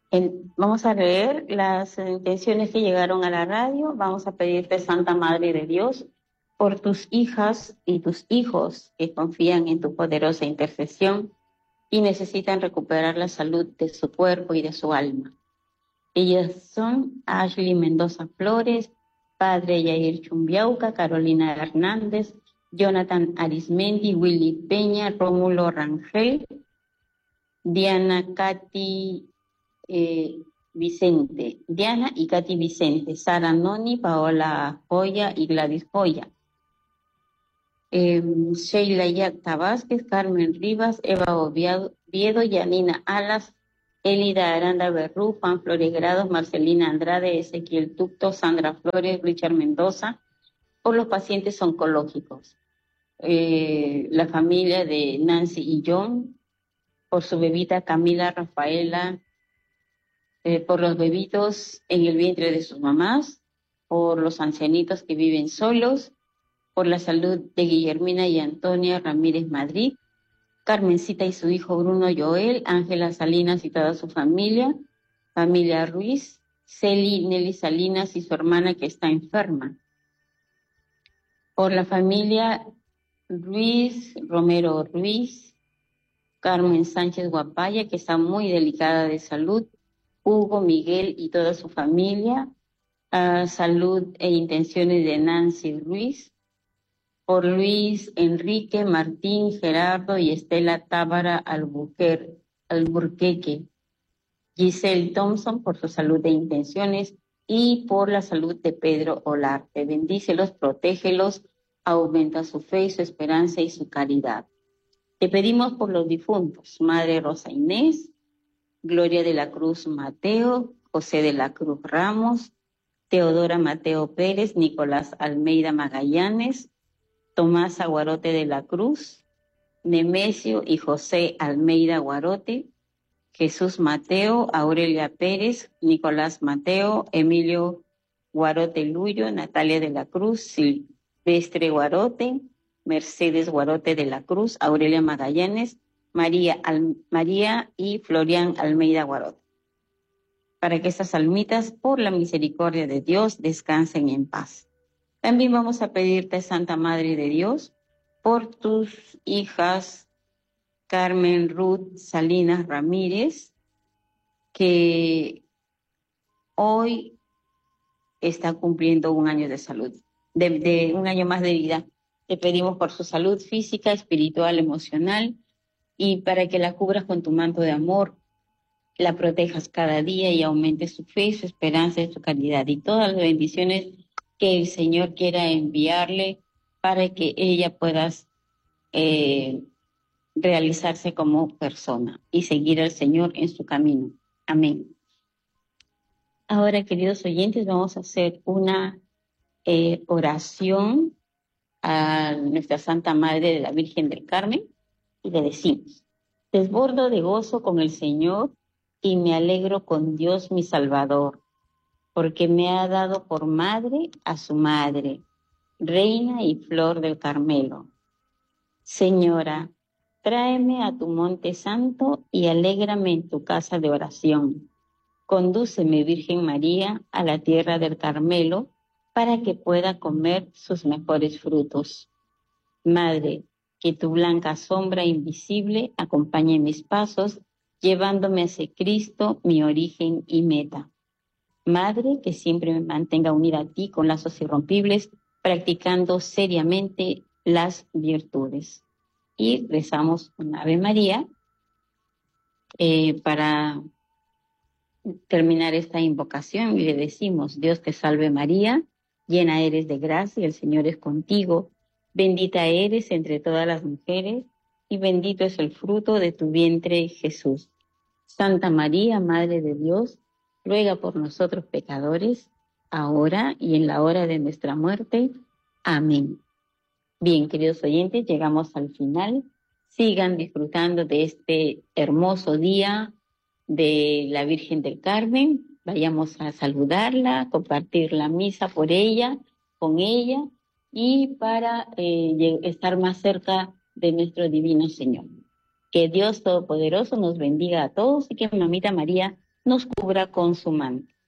Vamos a leer las intenciones que llegaron a la radio. Vamos a pedirte, Santa Madre de Dios, por tus hijas y tus hijos que confían en tu poderosa intercesión y necesitan recuperar la salud de su cuerpo y de su alma. Ellas son Ashley Mendoza Flores, Padre Yair Chumbiauca, Carolina Hernández, Jonathan Arismendi, Willy Peña, Rómulo Rangel, Diana Diana y Katy Vicente, Sara Noni, Paola Joya y Gladys Joya, Sheila Yacta Vázquez, Carmen Rivas, Eva Oviedo, Yanina Alas, Elida Aranda Berrú, Juan Flores Grados, Marcelina Andrade, Ezequiel Tucto, Sandra Flores, Richard Mendoza, por los pacientes oncológicos, la familia de Nancy y John, por su bebita Camila Rafaela, por los bebitos en el vientre de sus mamás, por los ancianitos que viven solos, por la salud de Guillermina y Antonia Ramírez Madrid, Carmencita y su hijo Bruno Joel, Ángela Salinas y toda su familia, familia Ruiz, Celi Nelly Salinas y su hermana que está enferma, por la familia Ruiz, Romero Ruiz, Carmen Sánchez Guapaya, que está muy delicada de salud, Hugo, Miguel y toda su familia, salud e intenciones de Nancy Ruiz, por Luis, Enrique, Martín, Gerardo y Estela Tábara Alburqueque, Giselle Thompson por su salud e intenciones y por la salud de Pedro Olarte. Bendícelos, protégelos, aumenta su fe, su esperanza y su caridad. Te pedimos por los difuntos, Madre Rosa Inés, Gloria de la Cruz Mateo, José de la Cruz Ramos, Teodora Mateo Pérez, Nicolás Almeida Magallanes, Tomás Aguarote de la Cruz, Nemesio y José Almeida Guarote, Jesús Mateo, Aurelia Pérez, Nicolás Mateo, Emilio Guarote Luyo, Natalia de la Cruz, Silvestre Guarote, Mercedes Guarote de la Cruz, Aurelia Magallanes, María y Florian Almeida Guarote, para que estas almitas, por la misericordia de Dios, descansen en paz. También vamos a pedirte, Santa Madre de Dios, por tus hijas Carmen Ruth Salinas Ramírez, que hoy está cumpliendo un año de salud, de un año más de vida. Te pedimos por su salud física, espiritual, emocional, y para que la cubras con tu manto de amor, la protejas cada día y aumentes su fe, su esperanza y su caridad, y todas las bendiciones que el Señor quiera enviarle para que ella pueda realizarse como persona y seguir al Señor en su camino. Amén. Ahora, queridos oyentes, vamos a hacer una oración a nuestra Santa Madre de la Virgen del Carmen y le decimos: desbordo de gozo con el Señor y me alegro con Dios mi Salvador, porque me ha dado por madre a su madre, reina y flor del Carmelo. Señora, tráeme a tu monte santo y alégrame en tu casa de oración. Condúceme, Virgen María, a la tierra del Carmelo, para que pueda comer sus mejores frutos. Madre, que tu blanca sombra invisible acompañe mis pasos, llevándome hacia Cristo, mi origen y meta. Madre, que siempre me mantenga unida a ti con lazos irrompibles, practicando seriamente las virtudes. Y rezamos un Ave María para terminar esta invocación y le decimos: Dios te salve María, llena eres de gracia, el Señor es contigo, bendita eres entre todas las mujeres y bendito es el fruto de tu vientre, Jesús. Santa María, Madre de Dios, ruega por nosotros pecadores, ahora y en la hora de nuestra muerte. Amén. Bien, queridos oyentes, llegamos al final. Sigan disfrutando de este hermoso día de la Virgen del Carmen. Vayamos a saludarla, compartir la misa por ella, con ella, y para estar más cerca de nuestro Divino Señor. Que Dios Todopoderoso nos bendiga a todos y que Mamita María nos cubra con su manto.